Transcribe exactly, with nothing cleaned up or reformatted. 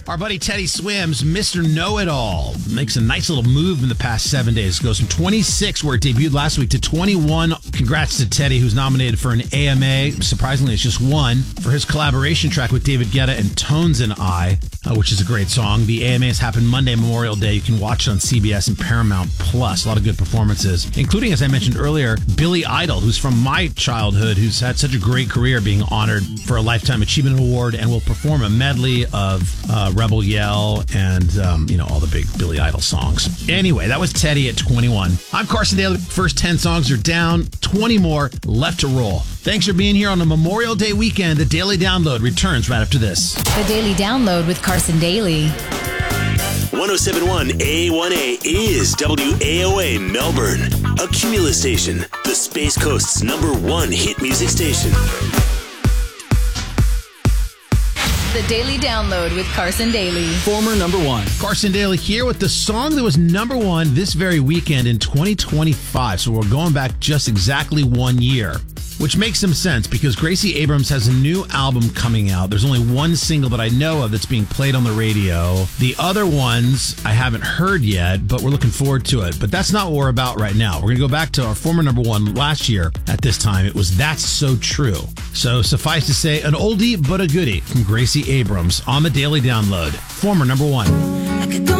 Our buddy Teddy Swims, Mister Know-It-All, makes a nice little move in the past seven days. Goes from twenty-six, where it debuted last week, to twenty-one. Congrats to Teddy, who's nominated for an A M A. Surprisingly, it's just one for his collaboration track with David Guetta and Tones and I, uh, which is a great song. The A M As happened Monday, Memorial Day. You can watch it on C B S and Paramount Plus. A lot of good performances, including, as I mentioned earlier, Billy Idol, who's from my childhood, who's had such a great career, being honored for a Lifetime Achievement Award, and will perform a medley of uh, Rebel Yell and, um, you know, all the big Billy Idol songs. Anyway, that was Teddy at twenty-one. I'm Carson Daly. First ten songs are down, twenty more left to roll. Thanks for being here on a Memorial Day weekend. The Daily Download returns right after this. The Daily Download with Carson Daly. one oh seven point one A one A is W A O A Melbourne, a Cumulus station, the Space Coast's number one hit music station. The Daily Download with Carson Daly. Former number one. Carson Daly here with the song that was number one this very weekend in twenty twenty-five. So we're going back just exactly one year, which makes some sense because Gracie Abrams has a new album coming out. There's only one single that I know of that's being played on the radio. The other ones I haven't heard yet, but we're looking forward to it. But that's not what we're about right now. We're going to go back to our former number one last year at this time. It was That's So True. So suffice to say, an oldie but a goodie from Gracie Abrams on the Daily Download. Former number one.